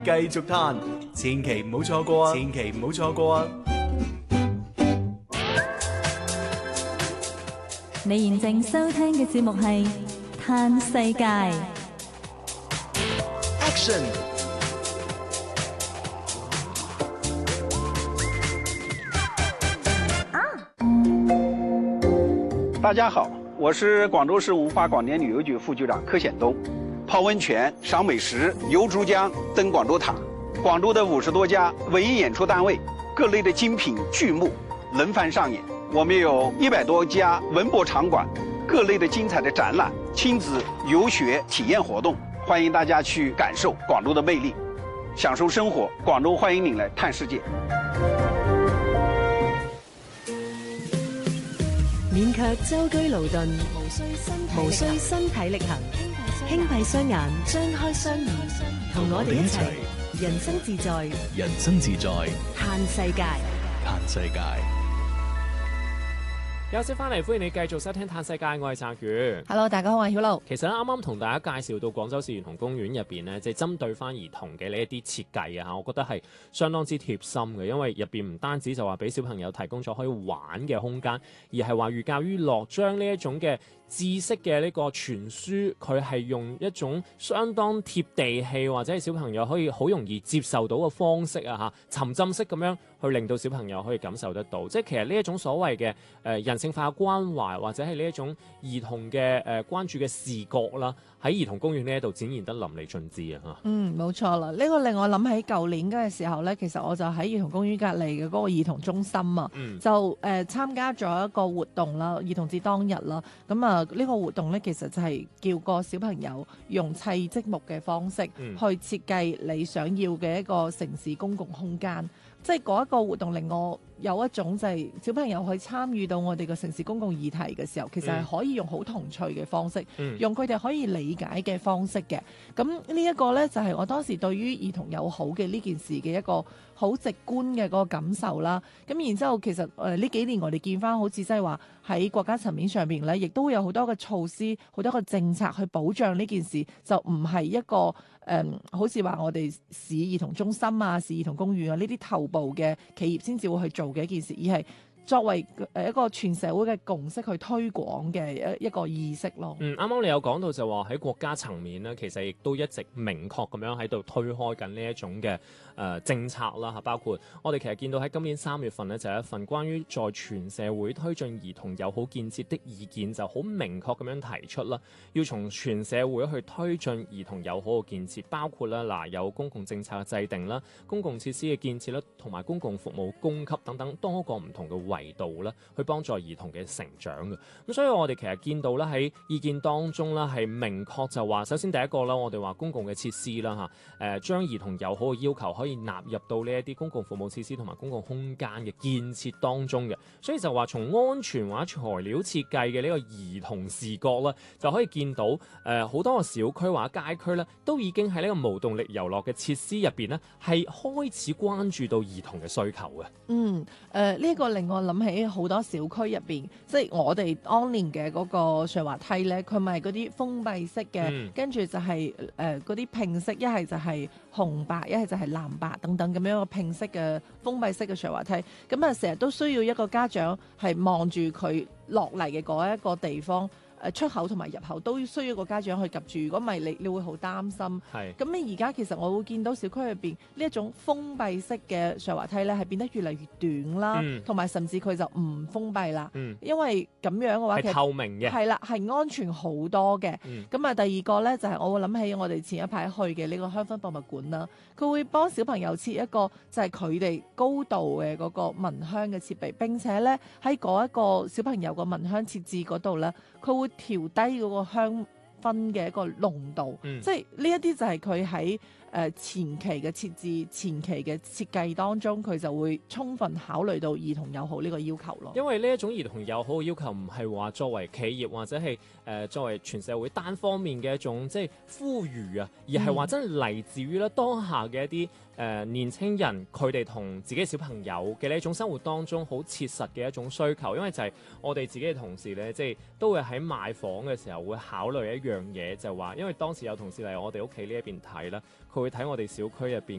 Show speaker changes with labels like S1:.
S1: 繼續嘆，千祈唔好錯過啊！千祈唔好錯過啊！
S2: 你現正收聽嘅節目係《嘆世界》。
S1: Action！
S3: 大家好，我是廣州市文化廣電旅遊局副局長柯顯東。泡溫泉、賞美食、遊珠江、登廣州塔，廣州的50多家文藝演出單位，各類的精品劇目輪番上演。我們有100多家文博場館，各類的精彩的展覽、親子遊學體驗活動，歡迎大家去感受廣州的魅力，享受生活。廣州歡迎您來嘆世界。
S4: 免卻舟車勞頓，無需身體力行，輕閉雙眼，張開雙耳，同我哋一齊人生自在，
S1: 人生自在，
S4: 嘆世界，
S1: 嘆世界。
S5: 休息翻嚟，歡迎你繼續收聽《嘆世界》，我係燦權。
S6: Hello， 大家好，我係曉露。
S5: 其實咧，啱啱同大家介紹到廣州市兒童公園入邊咧，即係針對翻兒童嘅呢一啲設計啊，我覺得係相當之貼心嘅，因為入邊唔單止就話俾小朋友提供咗可以玩嘅空間，而係話寓教於樂，將呢一種嘅知識嘅呢個傳輸，佢係用一種相當貼地氣或者係小朋友可以好容易接受到嘅方式啊嚇，沉浸式咁樣去令到小朋友可以感受得到。即係其實呢一種所謂嘅人性化關懷，或者係呢一種兒童嘅關注嘅視覺啦，喺兒童公園呢一度展現得淋漓盡致啊嚇。
S6: 冇錯啦，呢個令我諗起舊年嘅時候咧，其實我就喺兒童公園隔離嘅嗰個兒童中心啊，就參加咗一個活動啦，兒童節當日啦，咁啊呢個活動咧其實就係叫個小朋友用砌積木嘅方式去設計你想要嘅一個城市公共空間。即係嗰一個活動令我有一種就係小朋友去參與到我哋嘅城市公共議題嘅時候，其實係可以用好童趣嘅方式，用佢哋可以理解嘅方式嘅。咁呢一個呢，就係我當時對於兒童友好嘅呢件事嘅一個好直觀嘅嗰個感受啦。咁然之後其實呢幾年我哋見翻好似即係話喺國家層面上邊呢，亦都會有好多嘅措施、好多嘅政策去保障呢件事，就唔係一個好似話我哋市兒童中心啊、市兒童公園啊呢啲頭部嘅企業先至會去做嘅一件事，而係作為一個全社會嘅共識去推廣嘅一個意識咯。
S5: 啱啱你有講到就話喺國家層面咧，其實亦都一直明確咁樣喺度推開緊呢一種嘅政策啦嚇，包括我哋其實見到喺今年3月份呢，就有一份關於在全社會推進兒童友好建設的意見，就好明確咁樣提出啦，要從全社會去推進兒童友好嘅建設，包括啦有公共政策嘅制定啦、公共設施嘅建設啦，同埋公共服務供給等等多個唔同嘅維度啦，去幫助兒童嘅成長嘅。咁所以我哋其實見到啦喺意見當中啦，係明確就話，首先第一個啦，我哋話公共嘅設施啦嚇，將兒童友好嘅要求可以納入到呢一啲公共服務設施同埋公共空間嘅建設當中嘅。所以就話從安全或者材料設計嘅呢個兒童視覺啦，就可以見到好多個小區或者街區咧，都已經喺呢個無動力遊樂嘅設施入邊咧，係開始關注到兒童嘅需求嘅。
S6: 呢個令我諗起好多小區入邊，即係我哋當年嘅嗰個上滑梯咧，佢咪嗰啲封閉式嘅，跟住就係嗰啲拼色，一係就係紅白，一係就係藍白等等咁樣一個拼色嘅封閉式嘅上滑梯。咁啊，成日都需要一個家長係望住佢落嚟嘅嗰一個地方。出口同埋入口都需要個家長去及住，如果唔係你會好擔心。咁你而家其實我會見到小區入邊呢一種封閉式嘅上滑梯咧，係變得越嚟越短啦，同埋甚至佢就唔封閉啦，因為咁樣嘅話
S5: 係透明嘅，
S6: 係啦，係安全好多嘅。咁啊，第二個咧就係我會諗起我哋前一排去嘅呢個香薰博物館啦，佢會幫小朋友設一個就係佢哋高度嘅嗰個聞香嘅設備，並且咧喺嗰一個小朋友個聞香設置嗰度咧，佢會調低嗰個香薰嘅一個濃度，即係呢一啲就係佢喺前期嘅設置、前期嘅設計當中，佢就會充分考慮到兒童友好呢個要求咯。
S5: 因為呢一種兒童友好嘅要求唔係話作為企業或者係作為全社會單方面嘅一種即係呼籲啊，而係話真係嚟自於咧當下嘅一啲年青人佢哋同自己小朋友嘅呢一種生活當中好切實嘅一種需求。因為就係我哋自己嘅同事咧，即係都會喺買房嘅時候會考慮一樣嘢，就係話因為當時有同事嚟我哋屋企呢一邊睇啦， 佢會睇我哋小區入邊